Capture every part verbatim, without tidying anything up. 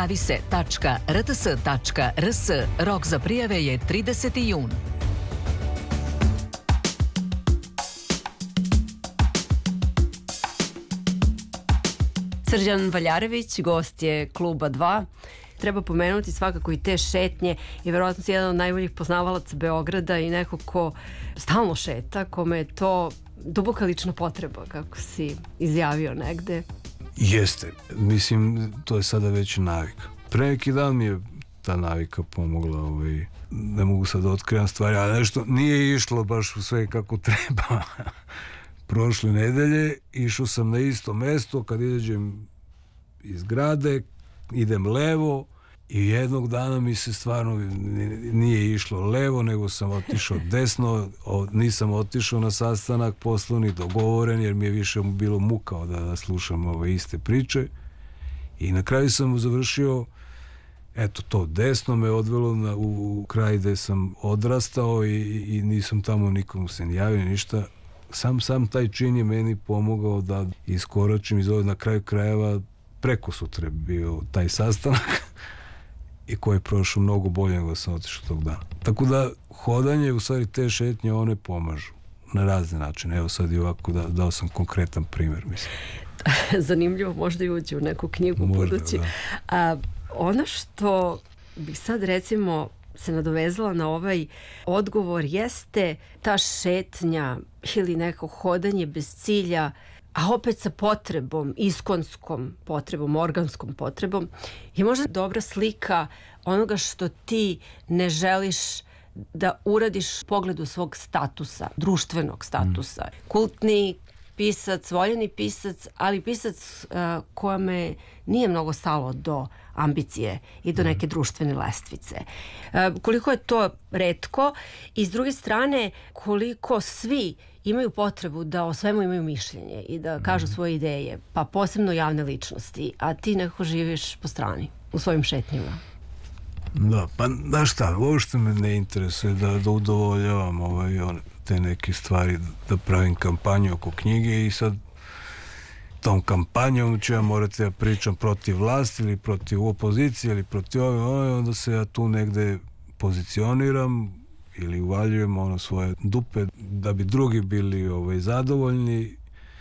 javi se tačka r t s tačka r s. Rok za prijave je trideseti jun. Srđan Valjarević, gost je Kluba dva. Treba pomenuti svakako i te šetnje i verovatno si jedan od najboljih poznavalaca Beograda i neko ko stalno šeta, kome je to duboka lična potreba, kako si izjavio negde. Jeste. Mislim, to je sada već navika. Pre neki dan mi je ta navika pomogla, ovaj, ne mogu sad da otkrivam stvari, ali nešto nije išlo baš sve kako treba. Prošle nedelje išao sam na isto mesto, kad izađem iz grade, idem levo i jednog dana mi se stvarno nije išlo levo, nego sam otišao desno, nisam otišao na sastanak poslovni dogovoren, jer mi je više bilo mukao da, da slušam ove iste priče i na kraju sam završio, eto to desno me odvelo na, u, u kraj gde sam odrastao i, i nisam tamo nikomu se ni javio ništa. Sam, sam taj čin je meni pomogao da iskoračim iz ovdje. Na kraju krajeva preko sutra je bio taj sastanak i koji je prošao mnogo bolje nego sam otišao tog dana. Tako da hodanje, u stvari te šetnje, one pomažu na razne načine. Evo sad i ovako da, dao sam konkretan primjer, mislim. Zanimljivo, možda i uđe u neku knjigu možda, budući. Da. A, ono što bih sad recimo se nadovezala na ovaj odgovor jeste ta šetnja ili neko hodanje bez cilja, a opet sa potrebom, iskonskom potrebom, organskom potrebom, je možda dobra slika onoga što ti ne želiš da uradiš u pogledu svog statusa, društvenog statusa. Mm. Kultni pisac, voljeni pisac, ali pisac uh, kojome nije mnogo stalo do ambicije i do neke društvene lestvice. Uh, koliko je to retko i s druge strane koliko svi imaju potrebu da o svemu imaju mišljenje i da kažu svoje ideje, pa posebno javne ličnosti, a ti nekako živiš po strani u svojim šetnjima. Da, pa da šta, uopšte me ne interesuje da, da udovoljavam ovaj, on, te neke stvari, da pravim kampanju oko knjige i sad tom kampanjom ću ja morati da pričam protiv vlasti ili protiv opozicije ili protiv ove, ove, onda se ja tu negde pozicioniram ili uvaljujem ono svoje dupe da bi drugi bili ovaj, zadovoljni.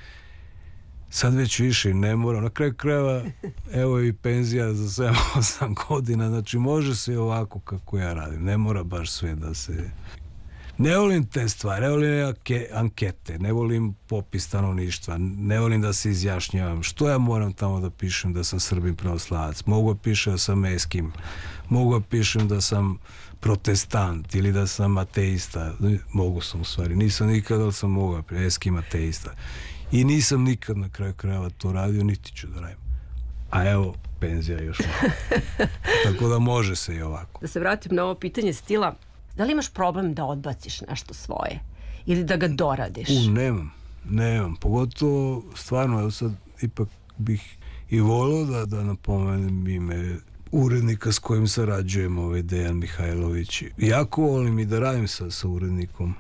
Sad već više ne moram. Na kraju krajeva, evo i penzija za sedam osam godina, znači može se i ovako kako ja radim. Ne mora baš sve da se... Ne volim te stvari, ne volim ankete, ne volim popis stanovništva, ne volim da se izjašnjavam. Što ja moram tamo da pišem da sam Srbin pravoslavac? Mogu da pišem da sam meskim, mogu da pišem da sam protestant ili da sam ateista. Mogu sam u stvari, nisam nikad, ali sam mogu eskim ateista. I nisam nikad na kraju krajeva to radio, niti ću da radim. A evo, penzija još malo. Tako da može se i ovako. Da se vratim na ovo pitanje stila, da li imaš problem da odbaciš nešto svoje? Ili da ga doradiš? U, nemam. Nemam. Pogotovo, stvarno, evo sad ipak bih i volio da, da napomenem ime urednika s kojim sarađujem, ovaj Dejan Mihajlović. Jako volim i da radim sa, sa urednikom.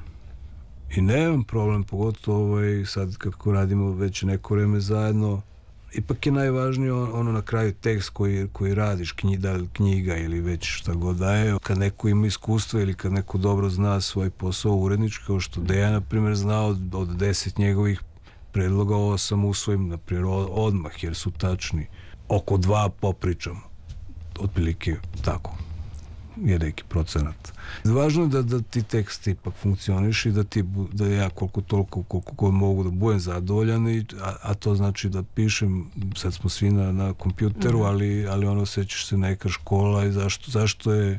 I nemam problem, pogotovo ovaj, sad kako radimo već neko vreme zajedno, ipak je najvažnije ono na kraju tekst koji, koji radiš, knjiga, knjiga ili već šta god daje. Kad neko ima iskustvo ili kad neko dobro zna svoj posao urednički, kao što Dejan, na primjer, zna od, od deset njegovih predloga, osam usvojim, na primjer, odmah, jer su tačni. Oko dva popričam. Otprilike tako. Je neki procenat. Važno je da, da ti tekst ipak funkcioniš i da, ti, da ja koliko toliko, koliko god mogu da budem zadovoljan, i, a, a to znači da pišem, sad smo svi na, na kompjuteru, mm. ali, ali ono sećaš se neka škola i zašto, zašto je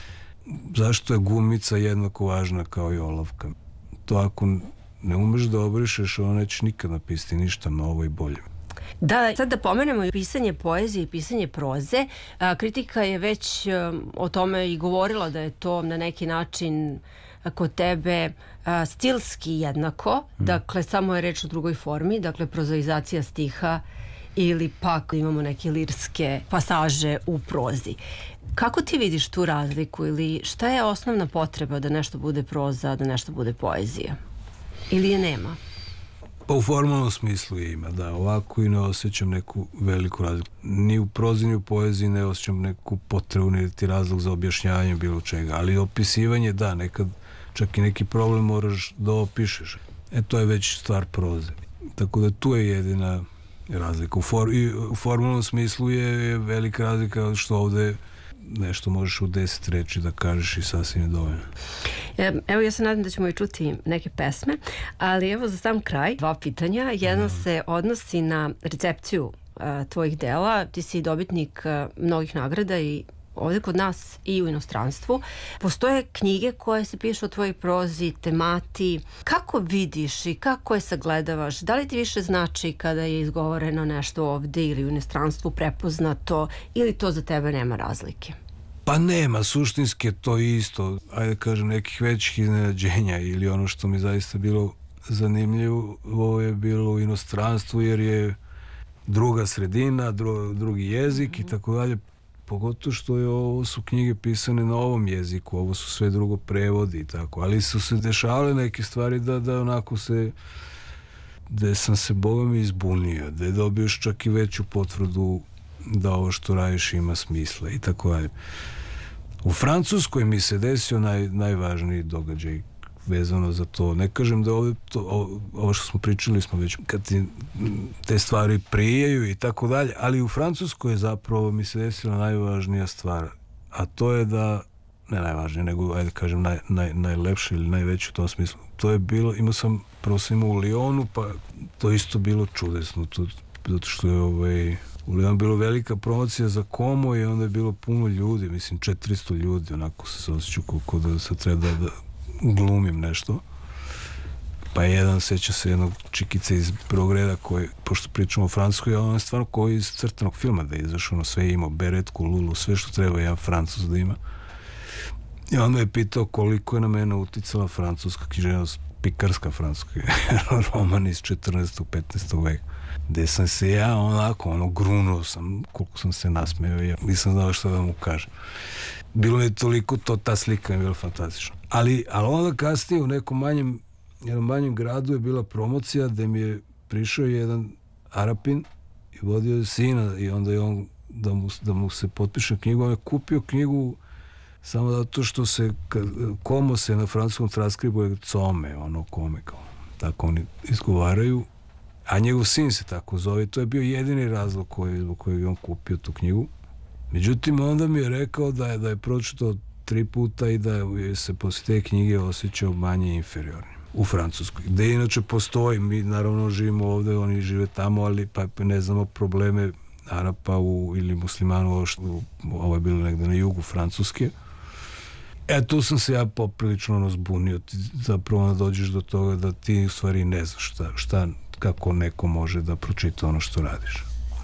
zašto je gumica jednako važna kao i olovka. To ako ne umeš da obrišeš, ono nećeš nikad napisati ništa novo i bolje. Da, sad da pomenemo i pisanje poezije i pisanje proze. A, kritika je već a, o tome i govorila da je to na neki način a, kod tebe a, stilski jednako, mm. dakle samo je reč o drugoj formi, dakle prozaizacija stiha ili pak imamo neke lirske pasaže u prozi. Kako ti vidiš tu razliku ili šta je osnovna potreba da nešto bude proza, da nešto bude poezija? Ili je nema? Pa u formalnom smislu ima, da, ovako i ne osjećam neku veliku razliku. Ni u prozi, ni u poeziji ne osjećam neku potrebu, niti razlog za objašnjavanje bilo čega, ali opisivanje, da, nekad čak i neki problem moraš da opišeš. E, to je već stvar proze. Tako da tu je jedina razlika. U, for, i u formalnom smislu je, je velika razlika što ovde nešto možeš u deset reči da kažeš i sasvim je dovoljno. Evo, ja se nadam da ćemo i čuti neke pesme, ali evo za sam kraj dva pitanja. Jedno mm. se odnosi na recepciju uh, tvojih dela. Ti si dobitnik uh, mnogih nagrada i ovde kod nas i u inostranstvu. Postoje knjige koje se pišu o tvojoj prozi, temati. Kako vidiš i kako je sagledavaš? Da li ti više znači kada je izgovoreno nešto ovde ili u inostranstvu prepoznato ili to za tebe nema razlike? Pa nema, suštinski je to isto. Ajde kažem, nekih većih iznenađenja ili ono što mi zaista bilo zanimljivo ovo je bilo u inostranstvu jer je druga sredina, dru, drugi jezik mm-hmm. i tako dalje. Pogotovo što je ovo su knjige pisane na ovom jeziku, ovo su sve drugo prevodi i tako, ali su se dešavale neke stvari da, da onako se, da sam se Boga mi izbunio, da je dobioš čak i veću potvrdu da ovo što radiš ima smisla i tako dalje. U Francuskoj mi se desio naj, najvažniji događaj vezano za to. Ne kažem da ovdje to, ovo što smo pričali smo već kad ti te stvari prijaju i tako dalje, ali u Francuskoj je zapravo mi se desila najvažnija stvar, a to je da, ne najvažnije, nego ajde kažem naj, naj, najlepše ili najveće u tom smislu. To je bilo, imao sam, prvo sam imao u Lyonu, pa to isto bilo čudesno, to, zato što je ovaj, u Lyonu bilo velika promocija za Komo i onda je bilo puno ljudi, mislim četiristo ljudi, onako se osjećao kako da se treba da glumim nešto. Pa jedan seća se jednog čikice iz prvog reda koji, pošto pričamo o Francuskoj, on je stvarno koji iz crtanog filma da je izašao, ono sve imao, beretku, lulu, sve što treba jedan Francuz da ima. I onda je pitao koliko je na mene uticala francuska književnost, pikarska francuska, roman iz četrnaestog petnaestog veka. Gde sam se ja onako, ono, grunuo sam, koliko sam se nasmeo, ja nisam znao šta da mu kažem. Bilo je toliko, to, ta slika je bila fantastična. Ali, ali onda kasnije u nekom manjem, jednom manjem gradu je bila promocija gde mi je prišao jedan Arapin i vodio je sina i onda je on, da mu, da mu se potpiše knjigu, on je kupio knjigu samo zato što se, Komo se na francuskom transkribuje Come, ono Kome, kao, tako oni izgovaraju, a njegov sin se tako zove, to je bio jedini razlog koji, zbog kojeg je on kupio tu knjigu. Međutim, onda mi je rekao da je, da je pročitao tri puta i da je se posle te knjige osjećao manje inferiornim u Francuskoj. Gde inače postoji, mi naravno živimo ovde, oni žive tamo, ali pa ne znamo probleme Arapa u, ili muslimanu, ovo, što, ovo je bilo negde na jugu Francuske. E, tu sam se ja poprilično ono zbunio. Ti zapravo dođeš do toga da ti u stvari ne znaš šta, šta, kako neko može da pročita ono što radiš.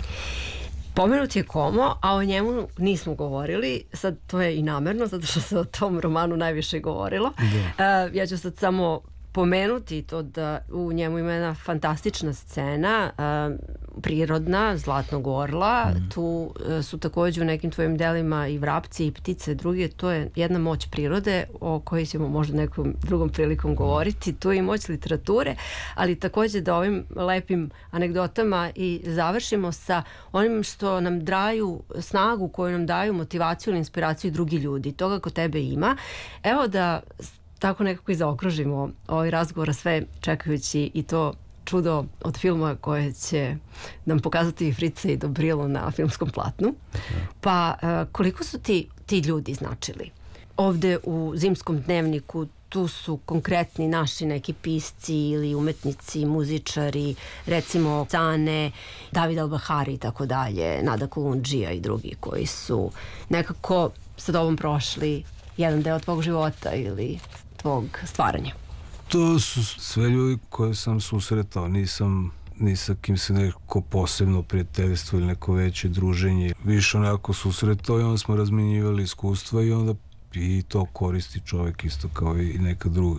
Pomenut je Komo, a o njemu nismo govorili, sad to je i namerno, zato što se o tom romanu najviše govorilo. Uh, ja ću sad samo pomenuti to da u njemu ima jedna fantastična scena, uh, prirodna, Zlatnog orla, mm. tu uh, su takođe u nekim tvojim delima i vrapci i ptice druge, to je jedna moć prirode o kojoj ćemo možda nekom drugom prilikom govoriti, tu je i moć literature, ali takođe da ovim lepim anegdotama i završimo sa onim što nam daju snagu, koju nam daju motivaciju ili inspiraciju drugi ljudi, toga kod tebe ima. Evo da tako nekako i zaokružimo ovaj razgovor, sve čekajući i to čudo od filma koje će nam pokazati i Frice i Dobrilu na filmskom platnu. Pa koliko su ti, ti ljudi značili? Ovde u Zimskom dnevniku tu su konkretni naši neki pisci ili umetnici, muzičari, recimo Cane, David Albahari i tako dalje, Nada Kolundžija i drugi koji su nekako sa tobom prošli jedan deo tvog života ili tvog stvaranja. To su sve ljudi koje sam susretao, nisam ni sa kim se neko posebno prijateljstvo ili neko veće druženje. Više onako susretao i onda smo razmenjivali iskustva i onda i to koristi čovjek isto kao i neka druga.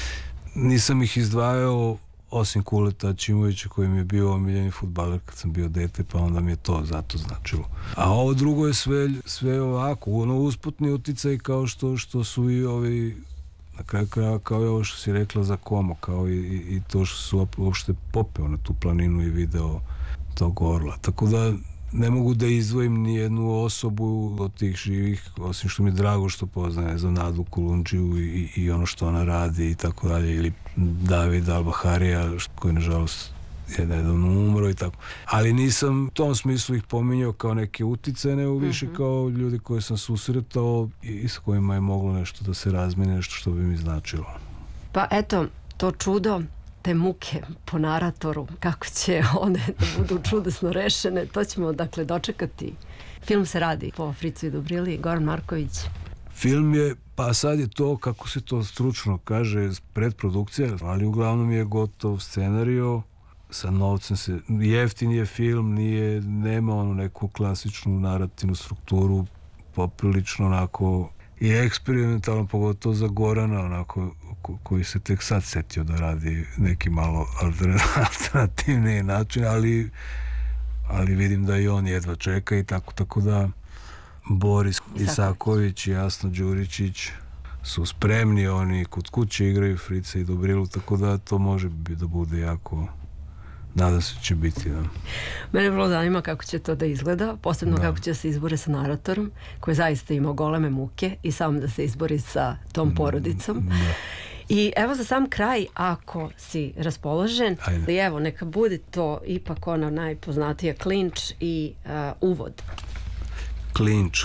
Nisam ih izdvajao osim Kuleta Ćimovića koji mi je bio omiljeni fudbaler kad sam bio dete, pa onda mi je to zato značilo. A ovo drugo je sve, sve ovako, ono usputni uticaj kao što, što su i ovi Na kraju krajeva, kao i ovo što si rekla za Komo, kao i, i to što su uopšte popeo na tu planinu i video tog orla. Tako da ne mogu da izdvojim ni jednu osobu od tih živih, osim što mi je drago što poznaje za Nadu Kulundžiju i, i ono što ona radi i tako dalje, ili David Albaharija, koji nažalost je nedavno umro i tako. Ali nisam u tom smislu ih pominjao kao neke utice, nego više mm-hmm. kao ljudi koje sam susretao i s kojima je moglo nešto da se razmene, nešto što bi mi značilo. Pa eto, to čudo, te muke po naratoru, kako će one da budu čudesno rešene, to ćemo dakle dočekati. Film se radi po Fricu i Dobrili, Goran Marković. Film je, pa sad je to, kako se to stručno kaže, predprodukcija, ali uglavnom je gotov scenario, sa novcem se, jeftin je film, nije, nema onu neku klasičnu narativnu strukturu, poprilično onako i eksperimentalno, pogotovo za Gorana, onako, ko, koji se tek sad setio da radi neki malo alternativni način, ali, ali vidim da i on jedva čeka i tako, tako da Boris Isaković i Jasno Đuričić su spremni, oni kod kuće igraju Frica i Dobrilu, tako da to može da bude jako, nadam se će biti. Da. Mene vrlo zanima kako će to da izgleda, posebno da. Kako će se izbore sa naratorom, koji zaista ima goleme muke i sam da se izbori sa tom porodicom. Da. I evo za sam kraj, ako si raspoložen, i evo neka bude to ipak ona najpoznatija Klinč i uh, uvod. Klinč.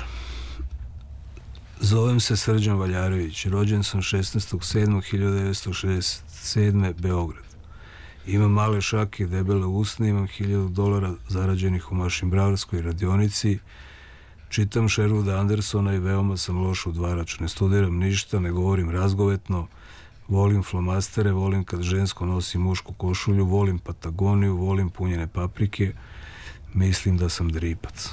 Zovem se Srđan Valjarević, rođen sam šesnaestog sedmog hiljade devetsto šezdeset sedme. Beograd. Imam male šake, debele usne, imam hiljadu dolara zarađenih u mašinbravarskoj radionici, čitam Sherwooda Andersona i veoma sam loš udvarač. Ne studiram ništa, ne govorim razgovetno, volim flomastere, volim kad žensko nosi mušku košulju, volim Patagoniju, volim punjene paprike, mislim da sam dripac.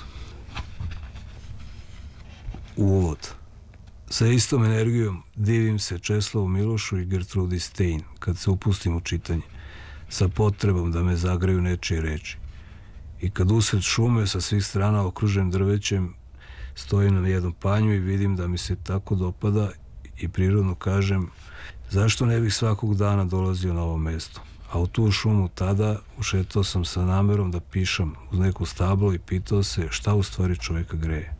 Uvod. Sa istom energijom divim se Česlavu Milošu i Gertrudi Stein kad se upustim u čitanje, sa potrebom da me zagreju nečije reči. I kad usred šume sa svih strana okružen drvećem stojim na jednom panju i vidim da mi se tako dopada i prirodno kažem zašto ne bih svakog dana dolazio na ovo mesto. A u tu šumu tada ušetao sam sa namerom da pišem uz neko stablo i pitao se šta u stvari čovjeka greje.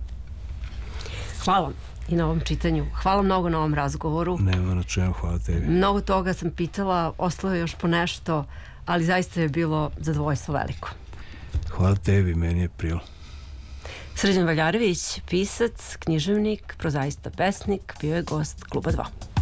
Hvala i na ovom čitanju. Hvala mnogo na ovom razgovoru. Nema na čemu, hvala tebi. Mnogo toga sam pitala, ostalo je još po nešto, ali zaista je bilo zadovoljstvo veliko. Hvala tebi, meni je prijelo. Srđan Valjarević, pisac, književnik, prozaista pesnik, bio je gost Kluba dva.